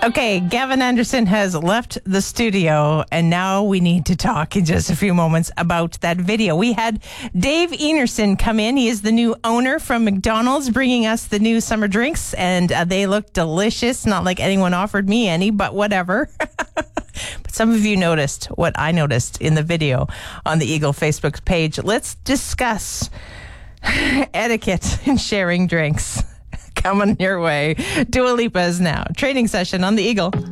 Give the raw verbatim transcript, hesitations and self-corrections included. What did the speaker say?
Okay, Gavin Anderson has left the studio, and now we need to talk in just a few moments about that video. We had Dave Enerson come in. He is the new owner from McDonald's, bringing us the new summer drinks, and uh, they look delicious. Not like anyone offered me any, but whatever. But some of you noticed what I noticed in the video on the Eagle Facebook page. Let's discuss etiquette in sharing drinks. Coming your way. Dua Lipa is now. Training session on the Eagle.